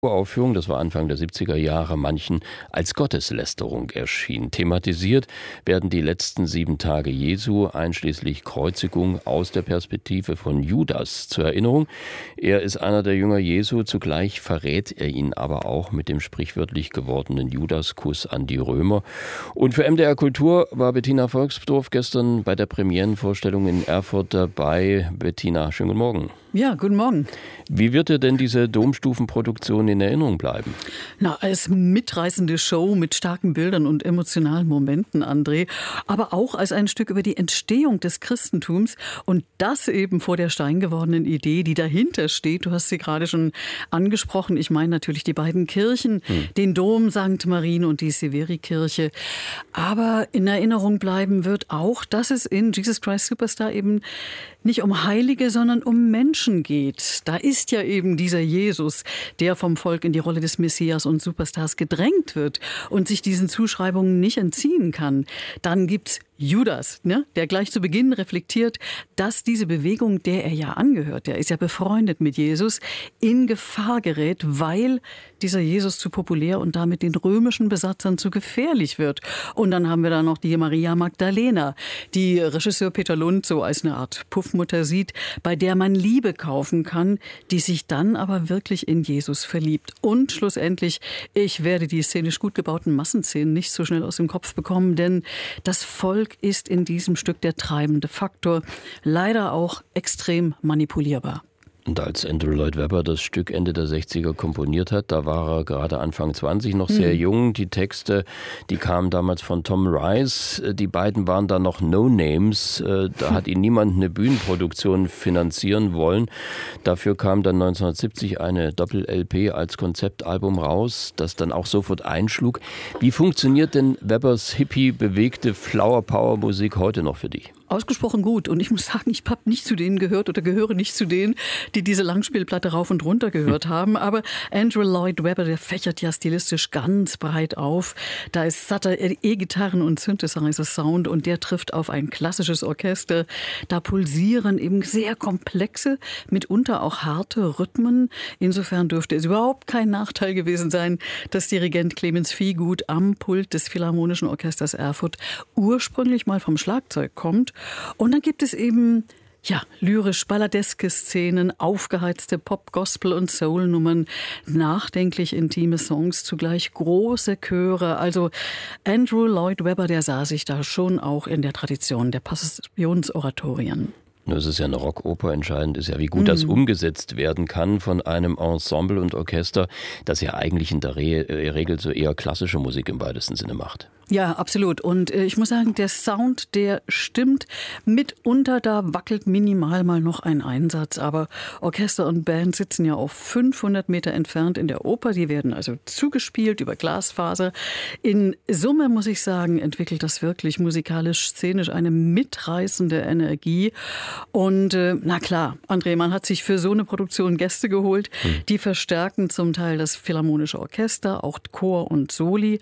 Uraufführung, das war Anfang der 70er Jahre, manchen als Gotteslästerung erschien. Thematisiert werden die letzten 7 Tage Jesu, einschließlich Kreuzigung, aus der Perspektive von Judas. Zur Erinnerung, er ist einer der Jünger Jesu, zugleich verrät er ihn aber auch mit dem sprichwörtlich gewordenen Judaskuss an die Römer. Und für MDR Kultur war Bettina Volksdorf gestern bei der Premierenvorstellung in Erfurt dabei. Bettina, schönen guten Morgen. Ja, guten Morgen. Wie wird dir denn diese Domstufenproduktion in Erinnerung bleiben? Na, als mitreißende Show mit starken Bildern und emotionalen Momenten, André, aber auch als ein Stück über die Entstehung des Christentums und das eben vor der steingewordenen Idee, die dahinter steht. Du hast sie gerade schon angesprochen. Ich meine natürlich die beiden Kirchen, den Dom St. Marien und die Severi-Kirche. Aber in Erinnerung bleiben wird auch, dass es in Jesus Christ Superstar eben nicht um Heilige, sondern um Menschen geht. Da ist ja eben dieser Jesus, der vom Volk in die Rolle des Messias und Superstars gedrängt wird und sich diesen Zuschreibungen nicht entziehen kann. Dann gibt's Judas, ne, der gleich zu Beginn reflektiert, dass diese Bewegung, der er ja angehört, der ist ja befreundet mit Jesus, in Gefahr gerät, weil dieser Jesus zu populär und damit den römischen Besatzern zu gefährlich wird. Und dann haben wir da noch die Maria Magdalena, die Regisseur Peter Lund so als eine Art Puffmutter sieht, bei der man Liebe kaufen kann, die sich dann aber wirklich in Jesus verliebt. Und schlussendlich, ich werde die szenisch gut gebauten Massenszenen nicht so schnell aus dem Kopf bekommen, denn das Volk ist in diesem Stück der treibende Faktor, leider auch extrem manipulierbar. Und als Andrew Lloyd Webber das Stück Ende der 60er komponiert hat, da war er gerade Anfang 20, noch sehr jung. Die Texte, die kamen damals von Tom Rice. Die beiden waren da noch No-Names. Da hat ihn niemand eine Bühnenproduktion finanzieren wollen. Dafür kam dann 1970 eine Doppel-LP als Konzeptalbum raus, das dann auch sofort einschlug. Wie funktioniert denn Webbers hippie-bewegte Flower-Power-Musik heute noch für dich? Ausgesprochen gut. Und ich muss sagen, ich habe nicht zu denen gehört oder gehöre nicht zu denen, die diese Langspielplatte rauf und runter gehört haben. Aber Andrew Lloyd Webber, der fächert ja stilistisch ganz breit auf. Da ist satter E-Gitarren- und Synthesizer-Sound und der trifft auf ein klassisches Orchester. Da pulsieren eben sehr komplexe, mitunter auch harte Rhythmen. Insofern dürfte es überhaupt kein Nachteil gewesen sein, dass Dirigent Clemens Viehgut am Pult des Philharmonischen Orchesters Erfurt ursprünglich mal vom Schlagzeug kommt. Und dann gibt es eben lyrisch-balladeske Szenen, aufgeheizte Pop-, Gospel- und Soul-Nummern, nachdenklich intime Songs, zugleich große Chöre. Also Andrew Lloyd Webber, der sah sich da schon auch in der Tradition der Passionsoratorien. Nur es ist ja eine Rockoper, entscheidend ist ja, wie gut das umgesetzt werden kann von einem Ensemble und Orchester, das ja eigentlich in der Regel so eher klassische Musik im weitesten Sinne macht. Ja, absolut. Und ich muss sagen, der Sound, der stimmt mitunter, da wackelt minimal mal noch ein Einsatz. Aber Orchester und Band sitzen ja auf 500 Meter entfernt in der Oper. Die werden also zugespielt über Glasfaser. In Summe, muss ich sagen, entwickelt das wirklich musikalisch, szenisch eine mitreißende Energie. Und na klar, André, man hat sich für so eine Produktion Gäste geholt. Die verstärken zum Teil das Philharmonische Orchester, auch Chor und Soli.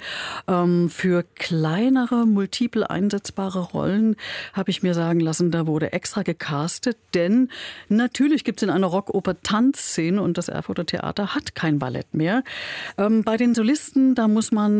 Für kleinere, multiple einsetzbare Rollen, habe ich mir sagen lassen, da wurde extra gecastet, denn natürlich gibt es in einer Rockoper Tanzszene und das Erfurter Theater hat kein Ballett mehr. Bei den Solisten, da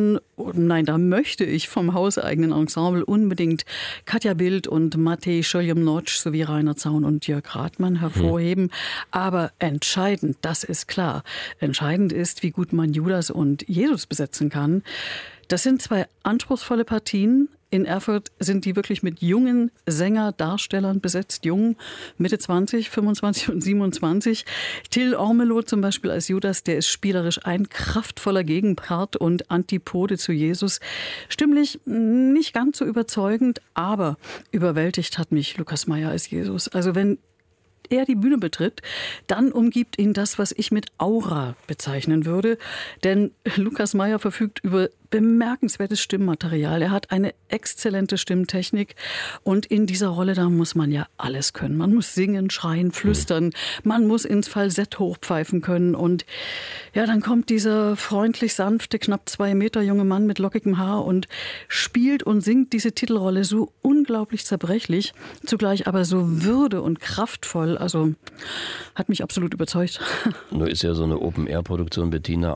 möchte ich vom hauseigenen Ensemble unbedingt Katja Bild und Matej Schöljom-Notsch sowie Rainer Zaun und Jörg Rathmann hervorheben. Aber entscheidend, das ist klar, entscheidend ist, wie gut man Judas und Jesus besetzen kann. Das sind 2 anspruchsvolle Partien. In Erfurt sind die wirklich mit jungen Sänger-Darstellern besetzt. Jung, Mitte 20, 25 und 27. Till Ormelo zum Beispiel als Judas, der ist spielerisch ein kraftvoller Gegenpart und Antipode zu Jesus. Stimmlich nicht ganz so überzeugend, aber überwältigt hat mich Lukas Meyer als Jesus. Also wenn er die Bühne betritt, dann umgibt ihn das, was ich mit Aura bezeichnen würde. Denn Lukas Meyer verfügt über bemerkenswertes Stimmmaterial. Er hat eine exzellente Stimmtechnik und in dieser Rolle, da muss man ja alles können. Man muss singen, schreien, flüstern, man muss ins Falsett hochpfeifen können und ja, dann kommt dieser freundlich sanfte, knapp 2 Meter junge Mann mit lockigem Haar und spielt und singt diese Titelrolle so unglaublich zerbrechlich, zugleich aber so würde- und kraftvoll. Also hat mich absolut überzeugt. Nur ist ja so eine Open-Air-Produktion, Bettina,